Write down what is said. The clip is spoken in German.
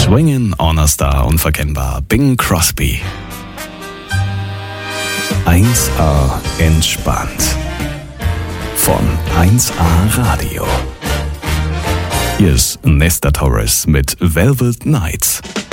Swingin' on a Star, unverkennbar. Bing Crosby. 1A entspannt. Von 1A Radio. Hier ist Nesta Torres mit Velvet Nights.